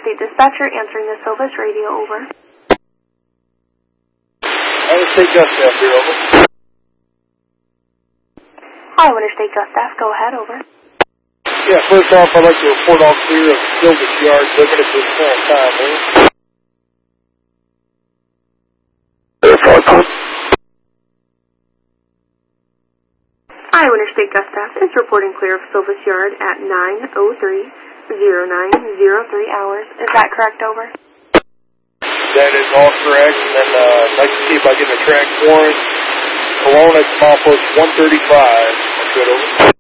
Interstate Dispatcher answering the Silvis radio, over. Interstate Gustav here, over. Hi, Interstate Gustav, go ahead, over. Yeah, first off, I'd like to report all clear of Silvis Yard living at this current time, over. Hi, Interstate Gustav is reporting clear of Silvis Yard at 9:03:09:03 hours. Is that correct, over? That is all correct, and I'd like to see if I get a track warrant. Kelowna, milepost 135. That's good, over.